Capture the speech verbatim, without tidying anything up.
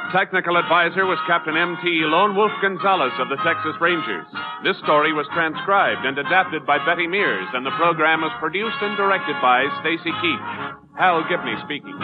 Technical advisor was Captain M T Lone Wolf Gonzalez of the Texas Rangers. This story was transcribed and adapted by Betty Mears, and the program was produced and directed by Stacy Keach. Hal Gibney speaking.